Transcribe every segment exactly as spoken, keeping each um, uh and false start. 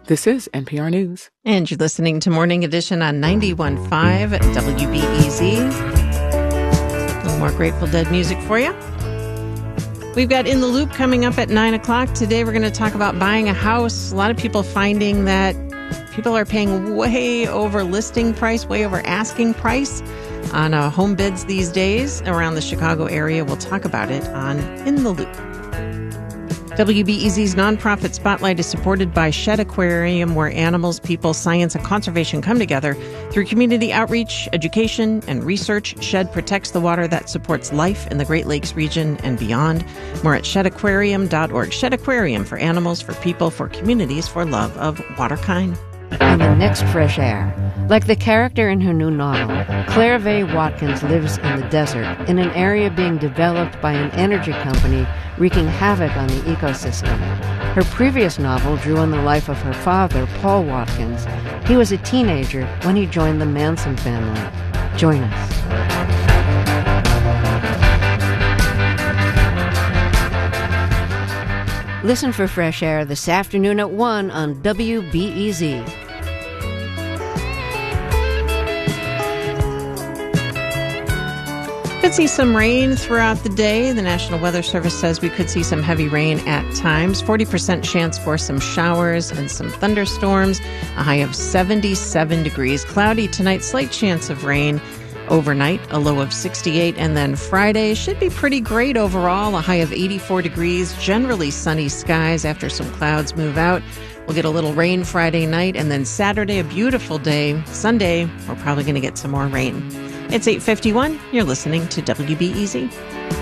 This is N P R News. And you're listening to Morning Edition on ninety-one point five W B E Z. A little more Grateful Dead music for you. We've got In the Loop coming up at nine o'clock. Today we're going to talk about buying a house. A lot of people finding that people are paying way over listing price, way over asking price on uh, home bids these days around the Chicago area. We'll talk about it on In the Loop. W B E Z's nonprofit Spotlight is supported by Shedd Aquarium, where animals, people, science, and conservation come together. Through community outreach, education, and research, Shedd protects the water that supports life in the Great Lakes region and beyond. More at shedd aquarium dot org. Shedd Aquarium, for animals, for people, for communities, for love of waterkind. And the next Fresh Air. Like the character in her new novel, Claire Vaye Watkins lives in the desert, in an area being developed by an energy company wreaking havoc on the ecosystem. Her previous novel drew on the life of her father, Paul Watkins. He was a teenager when he joined the Manson family. Join us. Listen for Fresh Air this afternoon at one on W B E Z. Could see some rain throughout the day. The National Weather Service says we could see some heavy rain at times. forty percent chance for some showers and some thunderstorms. A high of seventy-seven degrees. Cloudy tonight, slight chance of rain overnight, a low of sixty-eight. And then Friday should be pretty great overall. A high of eighty-four degrees. Generally sunny skies after some clouds move out. We'll get a little rain Friday night. And then Saturday, a beautiful day. Sunday, we're probably going to get some more rain. It's eight fifty-one. You're listening to W B E Z.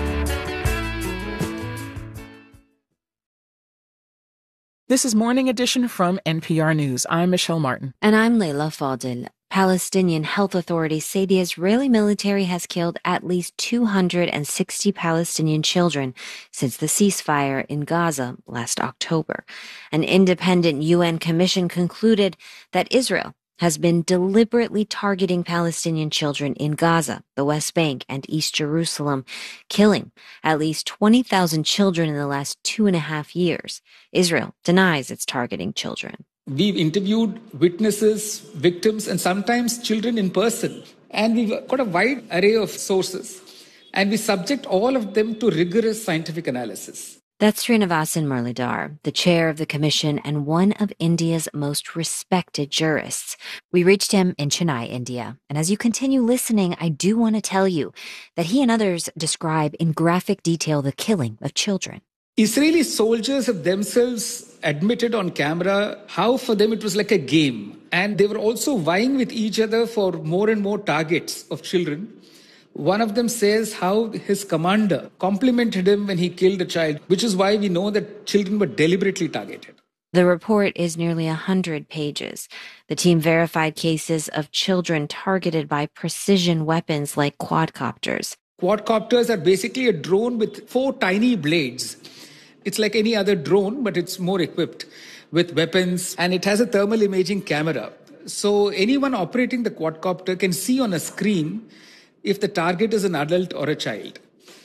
This is Morning Edition from N P R News. I'm Michelle Martin. And I'm Leila Fadel. Palestinian health authorities say the Israeli military has killed at least two hundred sixty Palestinian children since the ceasefire in Gaza last October. An independent U N commission concluded that Israel has been deliberately targeting Palestinian children in Gaza, the West Bank, and East Jerusalem, killing at least twenty thousand children in the last two and a half years. Israel denies it's targeting children. We've interviewed witnesses, victims, and sometimes children in person. And we've got a wide array of sources. And we subject all of them to rigorous scientific analysis. That's Srinivasan Muralidhar, the chair of the commission and one of India's most respected jurists. We reached him in Chennai, India. And as you continue listening, I do want to tell you that he and others describe in graphic detail the killing of children. Israeli soldiers have themselves admitted on camera how for them it was like a game. And they were also vying with each other for more and more targets of children. One of them says how his commander complimented him when he killed a child, which is why we know that children were deliberately targeted. The report is nearly one hundred pages. The team verified cases of children targeted by precision weapons like quadcopters. Quadcopters are basically a drone with four tiny blades. It's like any other drone, but it's more equipped with weapons, and it has a thermal imaging camera. So anyone operating the quadcopter can see on a screen if the target is an adult or a child.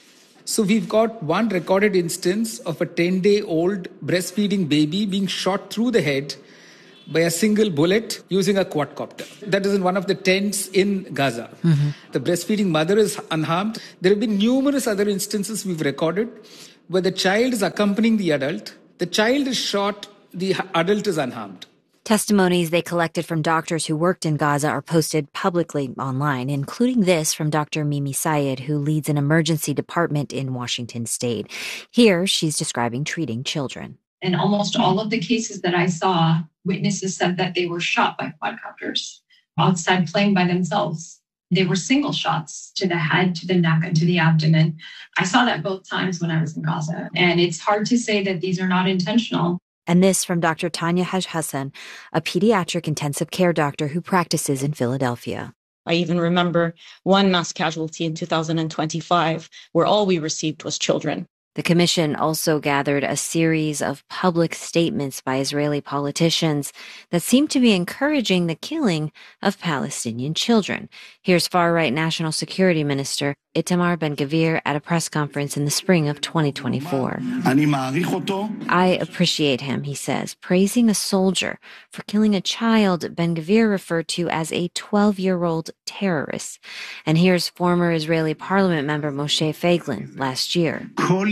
So we've got one recorded instance of a ten-day-old breastfeeding baby being shot through the head by a single bullet using a quadcopter. That is in one of the tents in Gaza. Mm-hmm. The breastfeeding mother is unharmed. There have been numerous other instances we've recorded where the child is accompanying the adult. The child is shot, the adult is unharmed. Testimonies they collected from doctors who worked in Gaza are posted publicly online, including this from Doctor Mimi Sayed, who leads an emergency department in Washington state. Here, she's describing treating children. In almost all of the cases that I saw, witnesses said that they were shot by quadcopters outside playing by themselves. They were single shots to the head, to the neck, and to the abdomen. I saw that both times when I was in Gaza. And it's hard to say that these are not intentional. And this from Doctor Tanya Haj Hassan, a pediatric intensive care doctor who practices in Philadelphia. I even remember one mass casualty in two thousand twenty-five where all we received was children. The commission also gathered a series of public statements by Israeli politicians that seem to be encouraging the killing of Palestinian children. Here's far-right National Security Minister Itamar Ben-Gvir at a press conference in the spring of twenty twenty-four. I appreciate him, he says, praising a soldier for killing a child Ben-Gvir referred to as a twelve-year-old terrorist. And here's former Israeli parliament member Moshe Feiglin last year.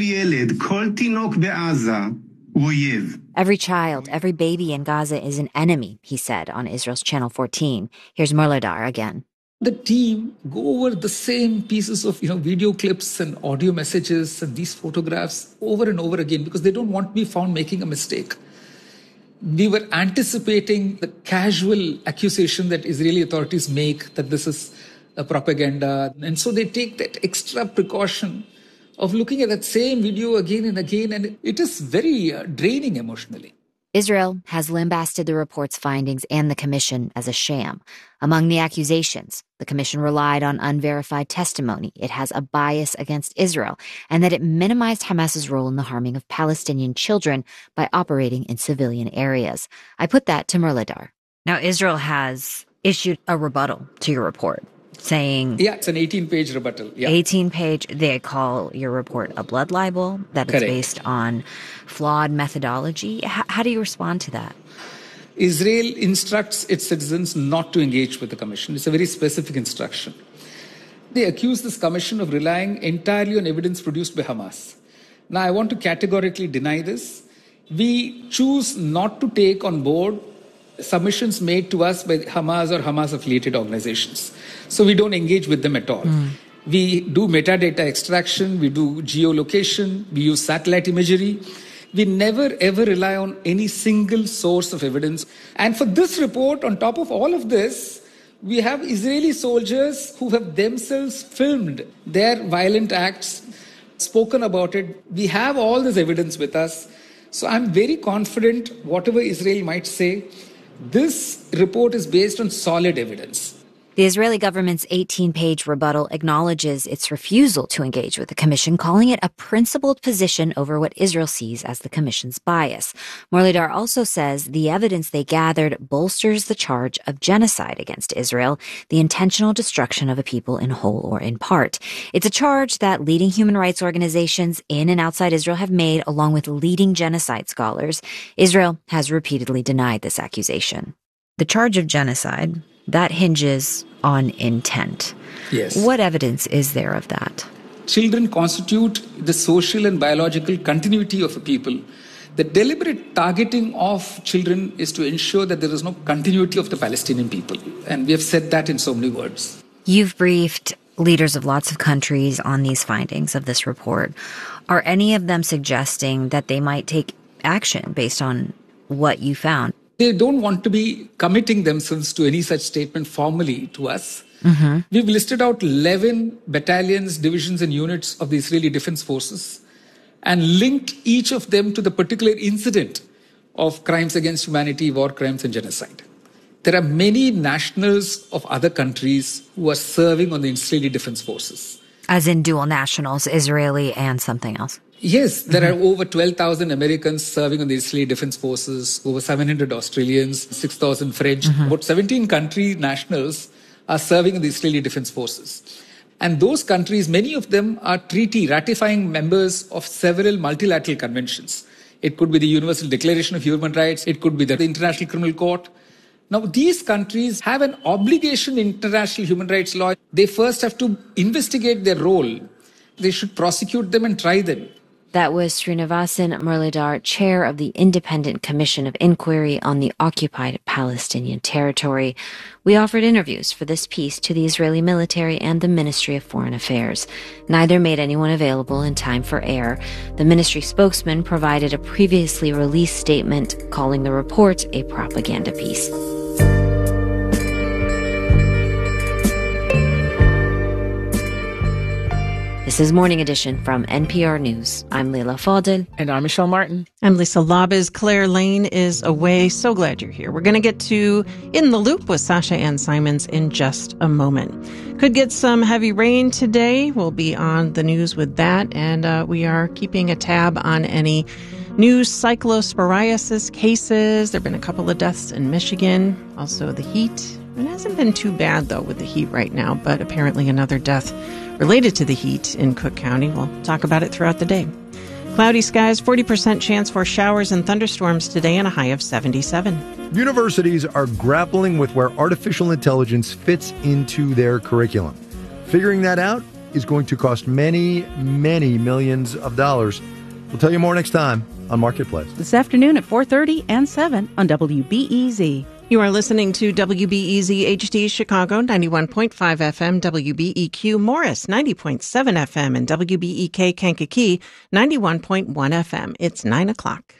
Every child, every baby in Gaza is an enemy, he said on Israel's Channel fourteen. Here's Murladar again. The team go over the same pieces of, you know, video clips and audio messages and these photographs over and over again because they don't want to be found making a mistake. We were anticipating the casual accusation that Israeli authorities make that this is a propaganda. And so they take that extra precaution of looking at that same video again and again, and it is very uh, draining emotionally. Israel has lambasted the report's findings and the commission as a sham. Among the accusations, the commission relied on unverified testimony. It has a bias against Israel, and that it minimized Hamas's role in the harming of Palestinian children by operating in civilian areas. I put that to Murladar. Now, Israel has issued a rebuttal to your report, saying... Yeah, it's an eighteen-page rebuttal. Yeah. eighteen-page, they call your report a blood libel, that Correct. It's based on flawed methodology. H- how do you respond to that? Israel instructs its citizens not to engage with the commission. It's a very specific instruction. They accuse this commission of relying entirely on evidence produced by Hamas. Now, I want to categorically deny this. We choose not to take on board submissions made to us by Hamas or Hamas-affiliated organizations. So we don't engage with them at all. Mm. We do metadata extraction, we do geolocation, we use satellite imagery. We never ever rely on any single source of evidence. And for this report, on top of all of this, we have Israeli soldiers who have themselves filmed their violent acts, spoken about it. We have all this evidence with us. So I'm very confident, whatever Israel might say, this report is based on solid evidence. The Israeli government's eighteen-page rebuttal acknowledges its refusal to engage with the commission, calling it a principled position over what Israel sees as the commission's bias. Murladar also says the evidence they gathered bolsters the charge of genocide against Israel, the intentional destruction of a people in whole or in part. It's a charge that leading human rights organizations in and outside Israel have made, along with leading genocide scholars. Israel has repeatedly denied this accusation. The charge of genocide, that hinges on intent. Yes. What evidence is there of that? Children constitute the social and biological continuity of a people. The deliberate targeting of children is to ensure that there is no continuity of the Palestinian people. And we have said that in so many words. You've briefed leaders of lots of countries on these findings of this report. Are any of them suggesting that they might take action based on what you found? They don't want to be committing themselves to any such statement formally to us. Mm-hmm. We've listed out eleven battalions, divisions, and units of the Israeli Defense Forces and linked each of them to the particular incident of crimes against humanity, war crimes, and genocide. There are many nationals of other countries who are serving on the Israeli Defense Forces. As in dual nationals, Israeli and something else? Yes, there mm-hmm. are over twelve thousand Americans serving on the Israeli Defense Forces, over seven hundred Australians, six thousand French, mm-hmm. about seventeen country nationals are serving in the Israeli Defense Forces. And those countries, many of them are treaty ratifying members of several multilateral conventions. It could be the Universal Declaration of Human Rights, it could be the International Criminal Court. Now, these countries have an obligation in international human rights law. They first have to investigate their role. They should prosecute them and try them. That was Srinivasan Murladar, chair of the Independent Commission of Inquiry on the Occupied Palestinian Territory. We offered interviews for this piece to the Israeli military and the Ministry of Foreign Affairs. Neither made anyone available in time for air. The ministry spokesman provided a previously released statement calling the report a propaganda piece. This is Morning Edition from N P R News. I'm Leila Fadel. And I'm Michelle Martin. I'm Lisa Labez. Claire Lane is away. So glad you're here. We're going to get to In the Loop with Sasha Ann Simons in just a moment. Could get some heavy rain today. We'll be on the news with that. And uh, we are keeping a tab on any new cyclosporiasis cases. There have been a couple of deaths in Michigan. Also the heat It hasn't been too bad, though, with the heat right now, but apparently another death related to the heat in Cook County. We'll talk about it throughout the day. Cloudy skies, forty percent chance for showers and thunderstorms today, and a high of seventy-seven. Universities are grappling with where artificial intelligence fits into their curriculum. Figuring that out is going to cost many, many millions of dollars. We'll tell you more next time on Marketplace. This afternoon at four thirty and seven on W B E Z. You are listening to W B E Z H D Chicago, ninety-one point five F M, W B E Q Morris, ninety point seven F M, and W B E K Kankakee, ninety-one point one F M. It's nine o'clock.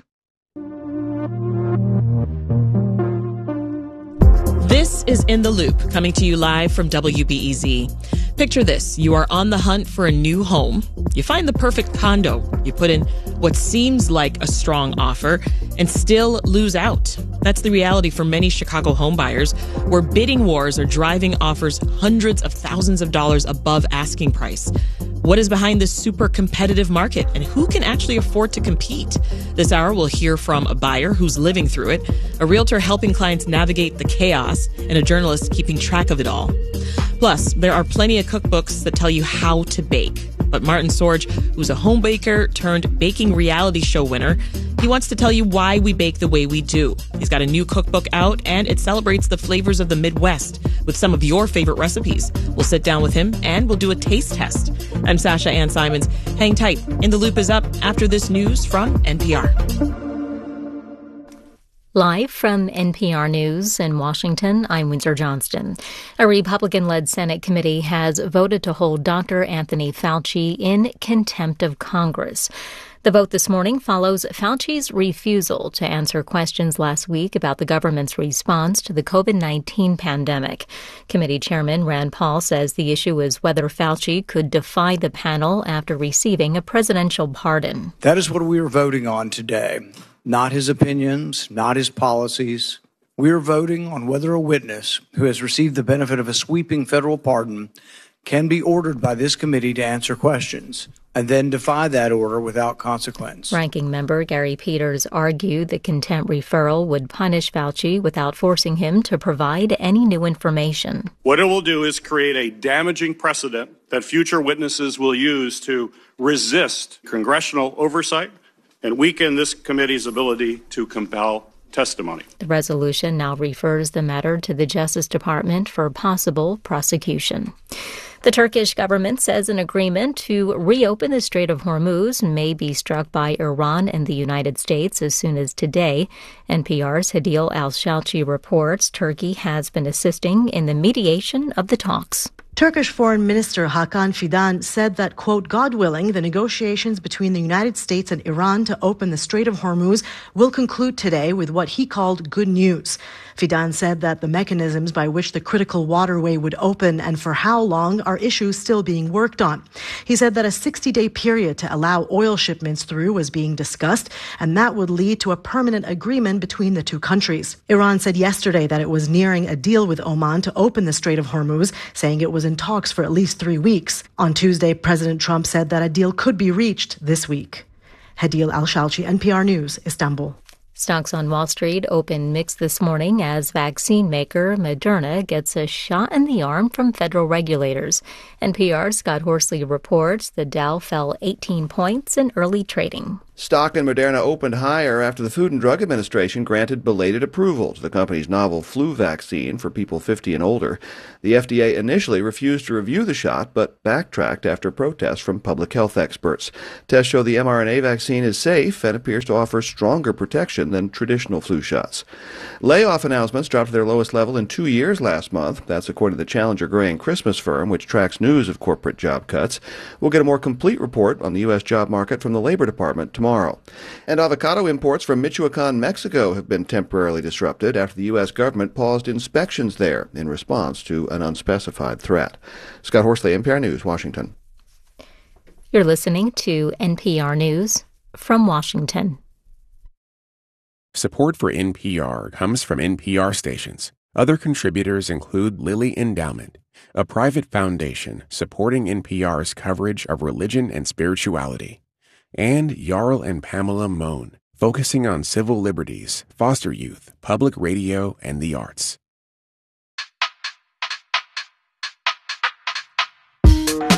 This is In the Loop, coming to you live from W B E Z. Picture this. You are on the hunt for a new home. You find the perfect condo. You put in what seems like a strong offer and still lose out. That's the reality for many Chicago homebuyers, where bidding wars are driving offers hundreds of thousands of dollars above asking price. What is behind this super competitive market, and who can actually afford to compete? This hour, we'll hear from a buyer who's living through it, a realtor helping clients navigate the chaos, and a journalist keeping track of it all. Plus, there are plenty of cookbooks that tell you how to bake. But Martin Sorge, who's a home baker turned baking reality show winner, he wants to tell you why we bake the way we do. He's got a new cookbook out, and it celebrates the flavors of the Midwest with some of your favorite recipes. We'll sit down with him, and we'll do a taste test. I'm Sasha Ann Simons. Hang tight. In the Loop is up after this news from N P R. Live from N P R News in Washington, I'm Windsor Johnston. A Republican-led Senate committee has voted to hold Doctor Anthony Fauci in contempt of Congress. The vote this morning follows Fauci's refusal to answer questions last week about the government's response to the COVID nineteen pandemic. Committee Chairman Rand Paul says the issue is whether Fauci could defy the panel after receiving a presidential pardon. That is what we are voting on today. Not his opinions, not his policies. We are voting on whether a witness who has received the benefit of a sweeping federal pardon can be ordered by this committee to answer questions and then defy that order without consequence. Ranking member Gary Peters argued the contempt referral would punish Fauci without forcing him to provide any new information. What it will do is create a damaging precedent that future witnesses will use to resist congressional oversight and weaken this committee's ability to compel testimony. The resolution now refers the matter to the Justice Department for possible prosecution. The Turkish government says an agreement to reopen the Strait of Hormuz may be struck by Iran and the United States as soon as today. N P R's Hadil Al-Shalchi reports Turkey has been assisting in the mediation of the talks. Turkish Foreign Minister Hakan Fidan said that, quote, God willing, the negotiations between the United States and Iran to open the Strait of Hormuz will conclude today with what he called good news. Fidan said that the mechanisms by which the critical waterway would open and for how long are issues still being worked on. He said that a sixty-day period to allow oil shipments through was being discussed, and that would lead to a permanent agreement between the two countries. Iran said yesterday that it was nearing a deal with Oman to open the Strait of Hormuz, saying it was in talks for at least three weeks. On Tuesday, President Trump said that a deal could be reached this week. Hadil Al-Shalchi, N P R News, Istanbul. Stocks on Wall Street opened mixed this morning as vaccine maker Moderna gets a shot in the arm from federal regulators. N P R's Scott Horsley reports the Dow fell eighteen points in early trading. Stock in Moderna opened higher after the Food and Drug Administration granted belated approval to the company's novel flu vaccine for people fifty and older. The F D A initially refused to review the shot, but backtracked after protests from public health experts. Tests show the mRNA vaccine is safe and appears to offer stronger protection than traditional flu shots. Layoff announcements dropped to their lowest level in two years last month. That's according to the Challenger Gray and Christmas firm, which tracks news of corporate job cuts. We'll get a more complete report on the U S job market from the Labor Department tomorrow. Tomorrow. And avocado imports from Michoacan, Mexico have been temporarily disrupted after the U S government paused inspections there in response to an unspecified threat. Scott Horsley, N P R News, Washington. You're listening to N P R News from Washington. Support for N P R comes from N P R stations. Other contributors include Lilly Endowment, a private foundation supporting N P R's coverage of religion and spirituality, and Jarl and Pamela Mohn, focusing on civil liberties, foster youth, public radio, and the arts.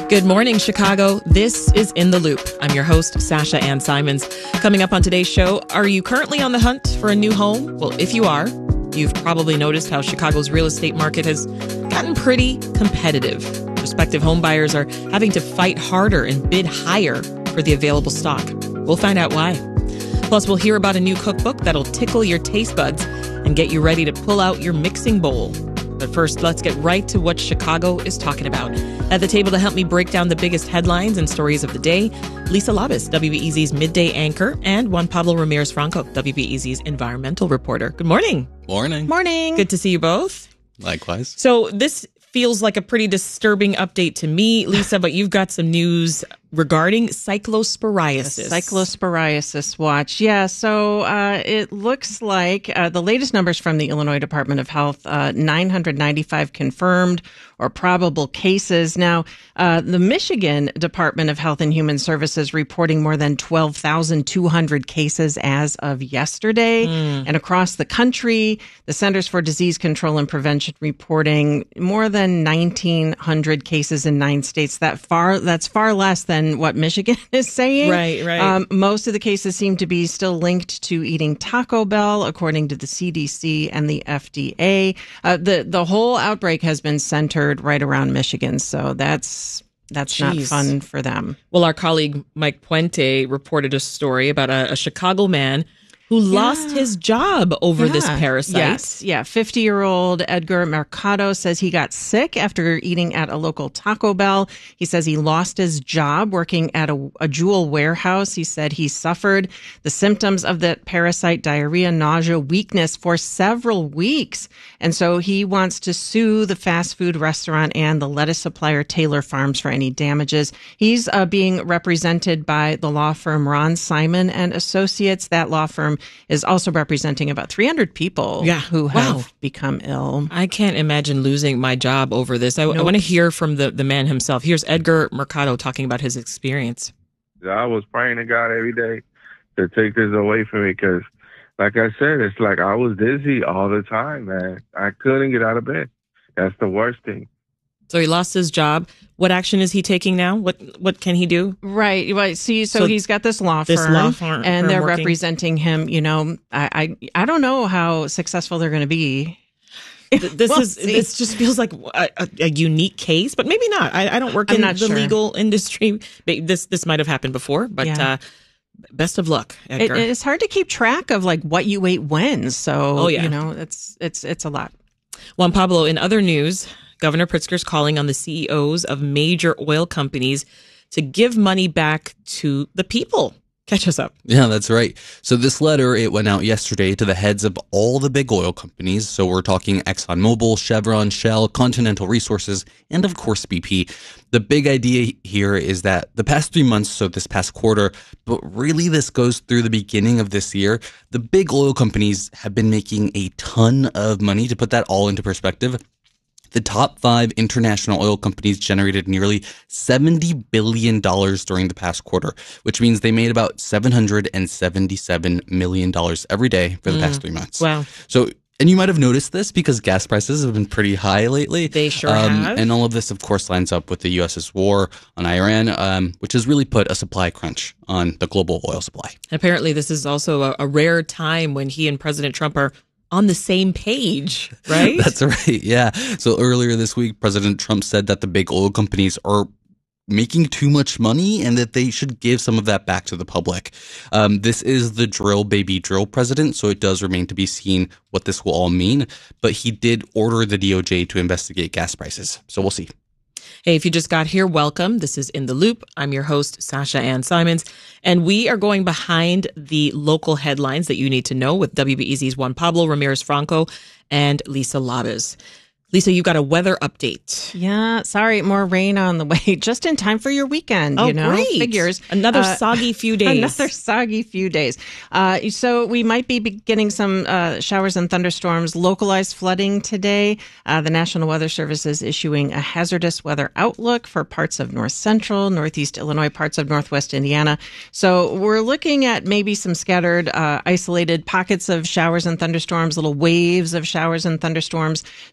Good morning, Chicago. This is In the Loop. I'm your host, Sasha Ann Simons. Coming up on today's show, are you currently on the hunt for a new home? Well, if you are, you've probably noticed how Chicago's real estate market has gotten pretty competitive. Prospective home buyers are having to fight harder and bid higher for the available stock. We'll find out why. Plus, we'll hear about a new cookbook that'll tickle your taste buds and get you ready to pull out your mixing bowl. But first, let's get right to what Chicago is talking about. At the table to help me break down the biggest headlines and stories of the day, Lisa Labus, W B E Z's midday anchor, and Juan Pablo Ramirez Franco, W B E Z's environmental reporter. Good morning. Morning. Morning. Good to see you both. Likewise. So this feels like a pretty disturbing update to me, Lisa, but you've got some news regarding cyclosporiasis. The cyclosporiasis watch. Yeah, so uh, it looks like uh, the latest numbers from the Illinois Department of Health, uh, nine hundred ninety-five confirmed or probable cases. Now, uh, the Michigan Department of Health and Human Services reporting more than twelve thousand two hundred cases as of yesterday. Mm. And across the country, the Centers for Disease Control and Prevention reporting more than nineteen hundred cases in nine states. That far, that's far less than what Michigan is saying. Right, right. Um, most of the cases seem to be still linked to eating Taco Bell, according to the C D C and the F D A. Uh, the the whole outbreak has been centered right around Michigan, so that's that's Jeez. not fun for them. Well, our colleague Mike Puente reported a story about a, a Chicago man who yeah. lost his job over yeah. this parasite. Yes, yeah. fifty-year-old Edgar Mercado says he got sick after eating at a local Taco Bell. He says he lost his job working at a, a Jewel warehouse. He said he suffered the symptoms of the parasite, diarrhea, nausea, weakness for several weeks. And so he wants to sue the fast food restaurant and the lettuce supplier Taylor Farms for any damages. He's uh, being represented by the law firm Ron Simon and Associates. That law firm is also representing about three hundred people yeah. who have wow. become ill. I can't imagine losing my job over this. I, nope. I want to hear from the, the man himself. Here's Edgar Mercado talking about his experience. I was praying to God every day to take this away from me because, like I said, it's like I was dizzy all the time, man. I couldn't get out of bed. That's the worst thing. So he lost his job. What action is he taking now? What what can he do? Right. Right. See, so, so he's got this law firm, this law firm and they're working. representing him. You know, I, I I don't know how successful they're going to be. This we'll is see. This just feels like a, a, a unique case, but maybe not. I, I don't work in the sure. legal industry. This this might have happened before, but yeah. uh, best of luck, Edgar. It, it's hard to keep track of like what you ate when. So oh, yeah. you know, it's it's it's a lot. Juan Pablo, in other news, Governor Pritzker's calling on the C E Os of major oil companies to give money back to the people. Catch us up. Yeah, that's right. So this letter, it went out yesterday to the heads of all the big oil companies. So we're talking ExxonMobil, Chevron, Shell, Continental Resources, and of course B P. The big idea here is that the past three months, so this past quarter, but really this goes through the beginning of this year, the big oil companies have been making a ton of money. To put that all into perspective, the top five international oil companies generated nearly seventy billion dollars during the past quarter, which means they made about seven hundred seventy-seven million dollars every day for the mm. past three months. Wow. So, and you might have noticed this because gas prices have been pretty high lately. They sure um, have. And all of this, of course, lines up with the U S's war on Iran, um, which has really put a supply crunch on the global oil supply. Apparently, this is also a, a rare time when he and President Trump are on the same page, right? That's right, yeah. So earlier this week, President Trump said that the big oil companies are making too much money and that they should give some of that back to the public. Um, this is the drill baby drill president, so it does remain to be seen what this will all mean. But he did order the D O J to investigate gas prices, so we'll see. Hey, if you just got here, welcome. This is In the Loop. I'm your host, Sasha Ann Simons, and we are going behind the local headlines that you need to know with W B E Z's Juan Pablo Ramirez Franco and Lisa Labus. Lisa, you got a weather update. Yeah, sorry, more rain on the way, just in time for your weekend. Oh, you know, great. Figures. Another uh, soggy few days. Another soggy few days. Uh, so we might be getting some uh, showers and thunderstorms, localized flooding today. Uh, the National Weather Service is issuing a hazardous weather outlook for parts of north central, northeast Illinois, parts of northwest Indiana. So we're looking at maybe some scattered, uh, isolated pockets of showers and thunderstorms, little waves of showers and thunderstorms. So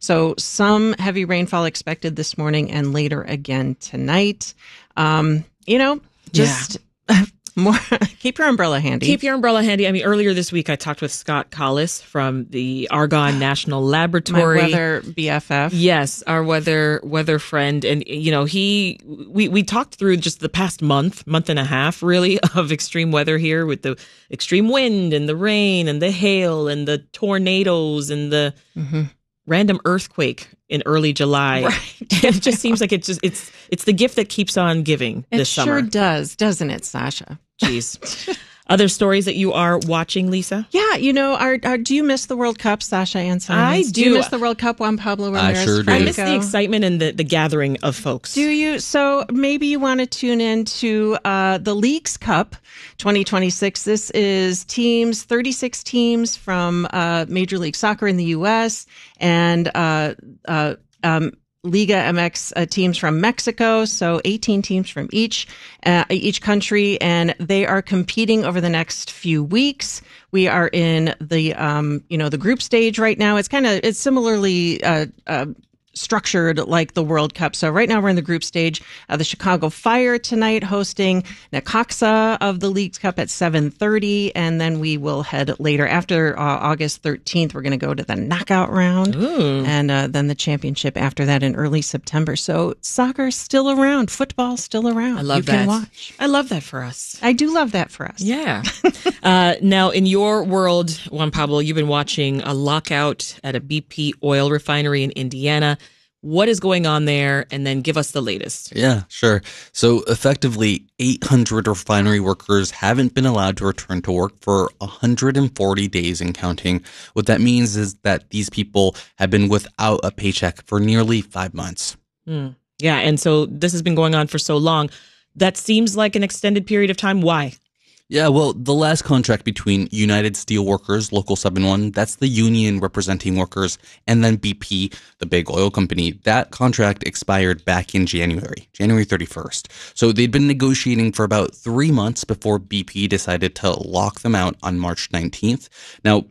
some heavy rainfall expected this morning and later again tonight. Um, you know, just yeah. more keep your umbrella handy. Keep your umbrella handy. I mean, earlier this week, I talked with Scott Collis from the Argonne National Laboratory. My weather B F F. Yes, our weather weather friend. And, you know, he we, we talked through just the past month, month and a half, really, of extreme weather here with the extreme wind and the rain and the hail and the tornadoes and the mm-hmm. random earthquake in early July. Right. It just seems like it's just it's it's the gift that keeps on giving it this summer. It sure does, doesn't it, Sasha? Jeez. Other stories that you are watching, Lisa? Yeah, you know, are, are, do you miss the World Cup, Sasha and Simon? I do. do. you miss the World Cup, Juan Pablo Ramirez? I sure do. I miss the excitement and the, the gathering of folks. Do you? So maybe you want to tune in to uh, the Leagues Cup twenty twenty-six. This is teams, thirty-six teams from uh, Major League Soccer in the U S and uh, uh, um, Liga M X uh, teams from Mexico, so eighteen teams from each uh, each country, and they are competing over the next few weeks. We are in the um, you know the group stage right now. It's kind of it's similarly uh, uh, structured like the World Cup. So right now we're in the group stage. Uh, the Chicago Fire tonight hosting Necaxa of the Leagues Cup at seven thirty, and then we will head later after uh, August thirteenth. We're going to go to the knockout round, Ooh. and uh, then the championship after that in early September. So soccer's still around, football's still around. I love you that. Can watch. I love that for us. I do love that for us. Yeah. uh, now, in your world, Juan Pablo, you've been watching a lockout at a B P oil refinery in Indiana. What is going on there? And then give us the latest. Yeah, sure. So effectively, eight hundred refinery workers haven't been allowed to return to work for one hundred forty days and counting. What that means is that these people have been without a paycheck for nearly five months. Mm. Yeah, and so this has been going on for so long. That seems like an extended period of time. Why? Yeah, well, the last contract between United Steelworkers, Local seven one, that's the union representing workers, and then B P, the big oil company, that contract expired back in January, January thirty-first. So they'd been negotiating for about three months before B P decided to lock them out on March nineteenth. Now,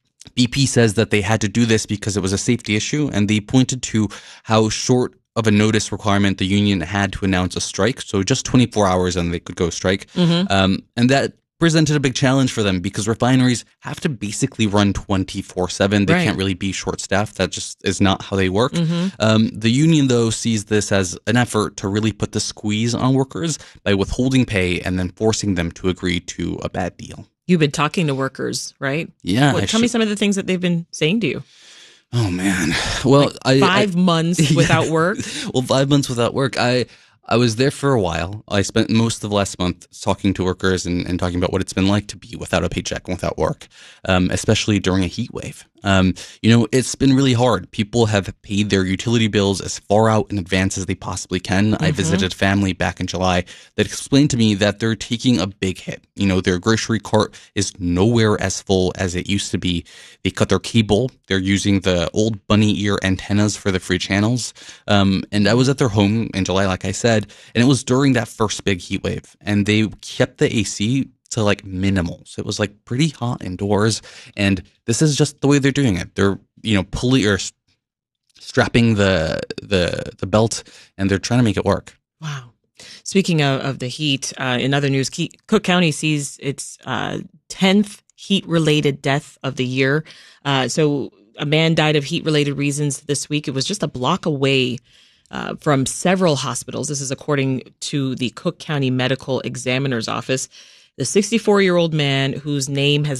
B P says that they had to do this because it was a safety issue, and they pointed to how short of a notice requirement the union had to announce a strike. So just twenty-four hours and they could go strike. Mm-hmm. Um, and that presented a big challenge for them because refineries have to basically run twenty-four seven. They Right. can't really be short-staffed. That just is not how they work. Mm-hmm. Um, the union, though, sees this as an effort to really put the squeeze on workers by withholding pay and then forcing them to agree to a bad deal. You've been talking to workers, right? Yeah. What, I tell me should- some of the things that they've been saying to you. Oh, man. Well, I, Five I, months without work. Well, five months without work. I I was there for a while. I spent most of last month talking to workers and, and talking about what it's been like to be without a paycheck and without work, um, especially during a heat wave. Um, you know, it's been really hard. People have paid their utility bills as far out in advance as they possibly can. Mm-hmm. I visited family back in July that explained to me that they're taking a big hit. You know, their grocery cart is nowhere as full as it used to be. They cut their cable. They're using the old bunny ear antennas for the free channels. Um, and I was at their home in July, like I said, and it was during that first big heat wave. And they kept the A C to like minimals. It was like pretty hot indoors. And this is just the way they're doing it. They're, you know, pulling or strapping the the the belt, and they're trying to make it work. Wow. Speaking of, of the heat, uh, in other news, Ke- Cook County sees its uh, tenth heat-related death of the year. Uh, so a man died of heat-related reasons this week. It was just a block away uh, from several hospitals. This is according to the Cook County Medical Examiner's Office. The sixty-four-year-old man, whose name has